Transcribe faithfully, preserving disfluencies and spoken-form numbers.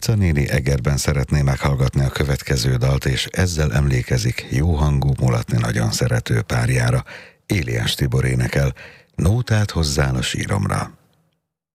Lica néni Egerben szeretné meghallgatni a következő dalt, és ezzel emlékezik jóhangú, mulatni nagyon szerető párjára. Éliás Tibor énekel: Nótát hozzál a síromra.